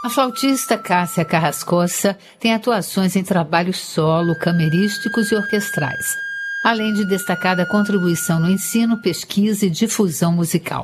A flautista Cássia Carrascosa tem atuações em trabalhos solo, camerísticos e orquestrais, além de destacada contribuição no ensino, pesquisa e difusão musical.